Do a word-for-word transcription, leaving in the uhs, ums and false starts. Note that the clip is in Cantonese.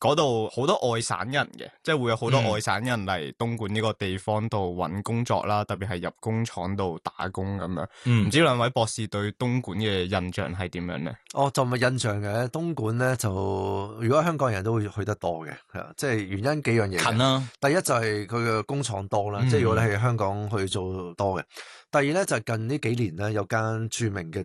嗰度好多外省人嘅，即係會有好多外省人嚟東莞呢個地方度揾工作啦，特別係入工廠度打工咁樣。唔、嗯、知兩位博士對東莞嘅印象係點樣咧？ 哦，就唔係印象嘅，東莞咧就如果香港人都會去得多嘅，係啊，即係原因幾樣嘢。 近啦、啊， 第一就係佢嘅工廠多啦，嗯、即係如果你喺香港去做多嘅。第二咧就係近呢幾年咧有間著名嘅